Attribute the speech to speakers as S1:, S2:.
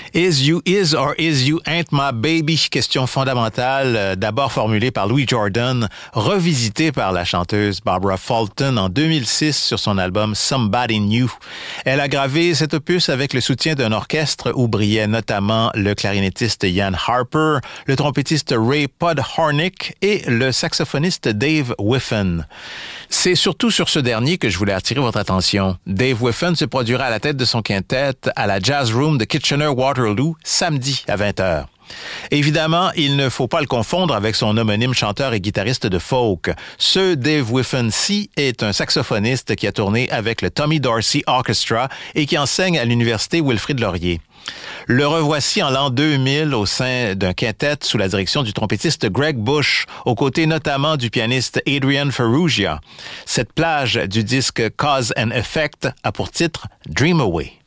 S1: Is You Is or Is You Ain't My Baby? Question fondamentale, d'abord formulée par Louis Jordan, revisitée par la chanteuse Barbara Fulton en 2006 sur son album Somebody New. Elle a gravé cet opus avec le soutien d'un orchestre où brillaient notamment le clarinettiste Ian Harper, le trompettiste Ray Podhornick et le saxophoniste Dave Whiffen. C'est surtout sur ce dernier que je voulais attirer votre attention. Dave Whiffen se produira à la tête de son quintet à la Jazz Room de Kitchener-Waterloo samedi à 20h. Évidemment, il ne faut pas le confondre avec son homonyme chanteur et guitariste de folk. Ce Dave Whiffen-ci est un saxophoniste qui a tourné avec le Tommy Dorsey Orchestra et qui enseigne à l'université Wilfrid Laurier. Le revoici en l'an 2000 au sein d'un quintet sous la direction du trompettiste Greg Bush, aux côtés notamment du pianiste Adrian Ferrugia. Cette plage du disque Cause and Effect a pour titre Dream Away.